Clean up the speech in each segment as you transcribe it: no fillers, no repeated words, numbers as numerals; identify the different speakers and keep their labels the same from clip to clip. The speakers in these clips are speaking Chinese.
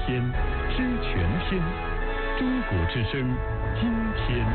Speaker 1: 天，知全天。中国之声，今天。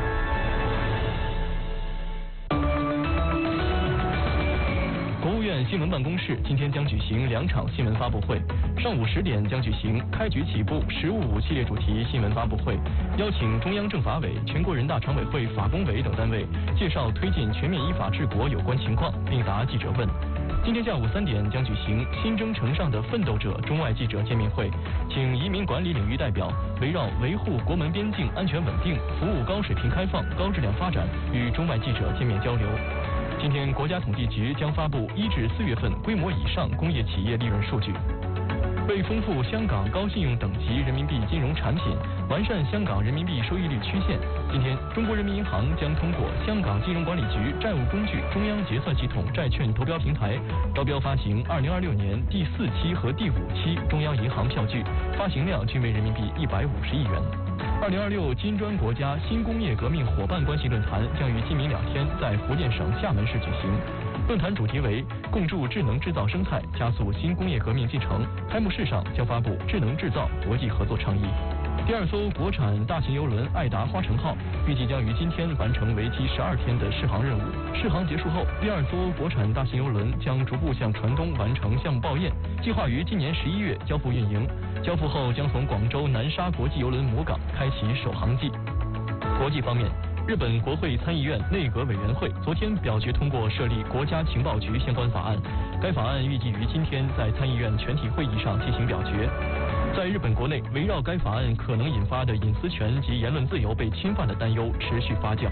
Speaker 1: 国务院新闻办公室今天将举行2场新闻发布会。上午10点将举行开局起步“15+5”系列主题新闻发布会，邀请中央政法委、全国人大常委会法工委等单位介绍推进全面依法治国有关情况，并答记者问。今天下午3点将举行新征程上的奋斗者中外记者见面会，请移民管理领域代表围绕维护国门边境安全稳定、服务高水平开放、高质量发展与中外记者见面交流。今天，国家统计局将发布1至4月份规模以上工业企业利润数据。为丰富香港高信用等级人民币金融产品，完善香港人民币收益率曲线，今天，中国人民银行将通过香港金融管理局债务工具中央结算系统债券投标平台，招标发行2026年第4期和第5期中央银行票据，发行量均为人民币150亿元。2026金砖国家新工业革命伙伴关系论坛将于今明2天在福建省厦门市举行。论坛主题为共筑智能制造生态，加速新工业革命进程。开幕式上将发布智能制造国际合作倡议。第2艘国产大型邮轮爱达花城号预计将于今天完成为期12天的试航任务。试航结束后，第2艘国产大型邮轮将逐步向船东完成项目报验，计划于今年11月交付运营。交付后将从广州南沙国际邮轮母港开启首航季。国际方面，日本国会参议院内阁委员会昨天表决通过设立国家情报局相关法案，该法案预计于今天在参议院全体会议上进行表决。在日本国内，围绕该法案可能引发的隐私权及言论自由被侵犯的担忧持续发酵。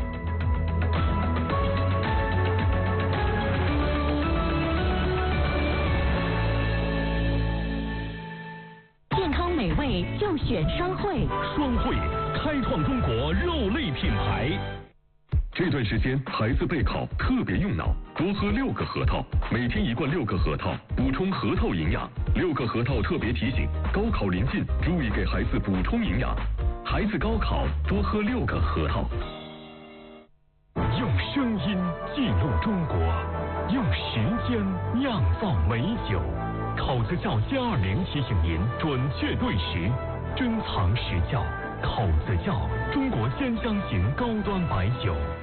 Speaker 2: 健康美味就选双汇，
Speaker 1: 双汇开创中国肉类品牌。这段时间孩子备考特别用脑，多喝6个核桃，每天1罐6个核桃，补充核桃营养。6个核桃特别提醒，高考临近，注意给孩子补充营养。孩子高考多喝6个核桃。用声音记录中国，用时间酿造美酒。口子窖+20提醒您准确对时，珍藏实窖。口子窖，中国鲜香型高端白酒。